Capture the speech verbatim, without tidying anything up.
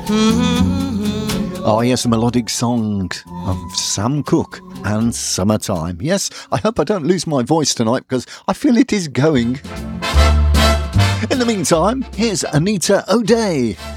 Oh yes, the melodic song of Sam Cooke and Summertime. Yes, I hope I don't lose my voice tonight because I feel it is going. In the meantime, here's Anita O'Day